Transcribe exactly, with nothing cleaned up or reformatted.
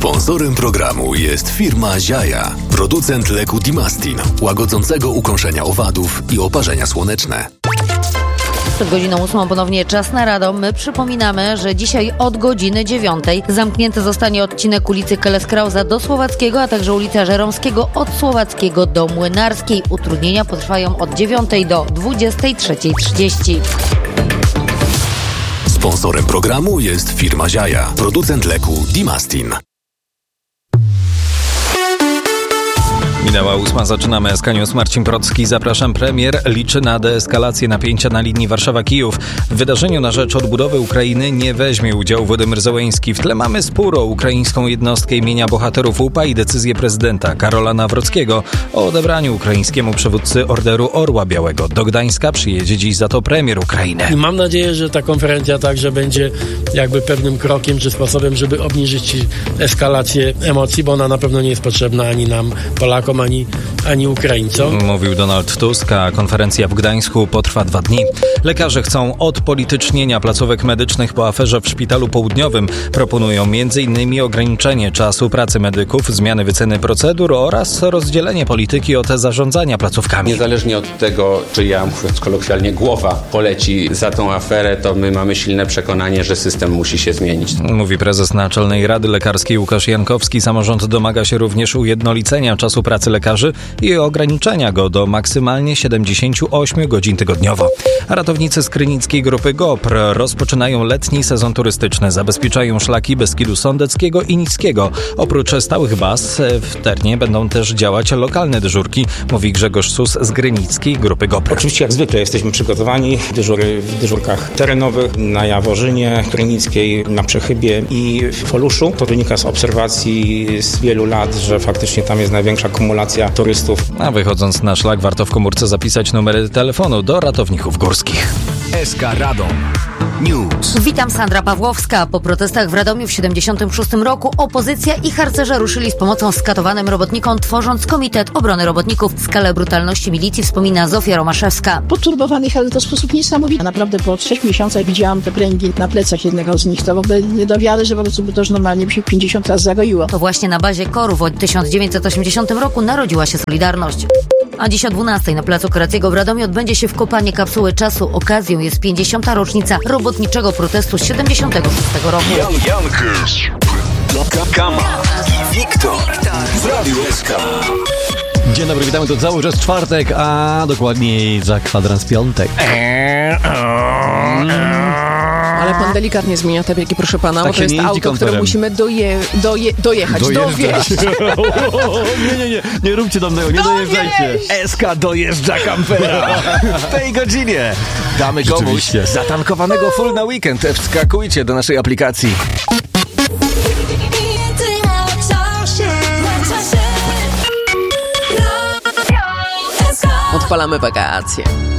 Sponsorem programu jest firma Ziaja, producent leku Dimastin, łagodzącego ukąszenia owadów i oparzenia słoneczne. Przed godziną ósmą ponownie czas na Radom. My przypominamy, że dzisiaj od godziny dziewiątej zamknięty zostanie odcinek ulicy Keleskrauza do Słowackiego, a także ulica Żeromskiego od Słowackiego do Młynarskiej. Utrudnienia potrwają od dziewiątej do dwudziestej trzeciej trzydzieści. Sponsorem programu jest firma Ziaja, producent leku Dimastin. Minęła ósma, zaczynamy S K News. Marcin Procki, zapraszam. Premier liczy na deeskalację napięcia na linii Warszawa-Kijów. W wydarzeniu na rzecz odbudowy Ukrainy nie weźmie udziału Władimir Zełenski. W tle mamy spór o ukraińską jednostkę imienia bohaterów U P A i decyzję prezydenta Karola Nawrockiego o odebraniu ukraińskiemu przywódcy Orderu Orła Białego. Do Gdańska przyjedzie dziś za to premier Ukrainy. I mam nadzieję, że ta konferencja także będzie jakby pewnym krokiem czy sposobem, żeby obniżyć eskalację emocji, bo ona na pewno nie jest potrzebna ani nam, Polakom, Ani, ani Ukraińcom. Mówił Donald Tusk, a konferencja w Gdańsku potrwa dwa dni. Lekarze chcą odpolitycznienia placówek medycznych po aferze w Szpitalu Południowym. Proponują między innymi ograniczenie czasu pracy medyków, zmiany wyceny procedur oraz rozdzielenie polityki od zarządzania placówkami. Niezależnie od tego, czy ja, mówiąc kolokwialnie, głowa poleci za tą aferę, to my mamy silne przekonanie, że system musi się zmienić. Mówi prezes Naczelnej Rady Lekarskiej Łukasz Jankowski. Samorząd domaga się również ujednolicenia czasu pracy lekarzy i ograniczenia go do maksymalnie siedemdziesiąt osiem godzin tygodniowo. A ratownicy z krynickiej grupy GOPR rozpoczynają letni sezon turystyczny. Zabezpieczają szlaki Beskidu Sądeckiego i Niskiego. Oprócz stałych baz w terenie będą też działać lokalne dyżurki, mówi Grzegorz Sus z grynickiej grupy GOPR. Oczywiście jak zwykle jesteśmy przygotowani. Dyżury w dyżurkach terenowych na Jaworzynie, Krynickiej, na Przechybie i w Foluszu. To wynika z obserwacji z wielu lat, że faktycznie tam jest największa kumulacja turystów. A wychodząc na szlak, warto w komórce zapisać numery telefonu do ratowników górskich. S K Radom News. Witam, Sandra Pawłowska. Po protestach w Radomiu w siedemdziesiątym szóstym roku opozycja i harcerze ruszyli z pomocą skatowanym robotnikom, tworząc Komitet Obrony Robotników. Skalę brutalności milicji wspomina Zofia Romaszewska. Poturbowanych, ale to w sposób niesamowity. Naprawdę po trzech miesiącach widziałam te pręgi na plecach jednego z nich. To w ogóle nie do wiary, że po prostu by to już normalnie by się pięćdziesiąt razy zagoiło. To właśnie na bazie Korów w tysiąc dziewięćset osiemdziesiątym roku narodziła się Solidarność. A dziś o dwunastej na placu Karackiego w Radomiu odbędzie się wkopanie kapsuły czasu. Okazją jest pięćdziesiąta rocznica robotniczego protestu z siedemdziesiątego szóstego roku. Jan Jankers, Kama i Wiktor w Radiu S K. Dzień dobry, witamy, to cały czas czwartek, a dokładniej za kwadrans piątek. Ale pan delikatnie zmienia te biegi, proszę pana, tak, bo to jest auto, komperem. które musimy doje, doje, dojechać, dowieźć. nie, nie, nie, nie róbcie tam tego, nie dojeżdżajcie. S K dojeżdża kampera. W tej godzinie damy komuś zatankowanego full na weekend. Wskakujcie do naszej aplikacji. Odpalamy wakacje.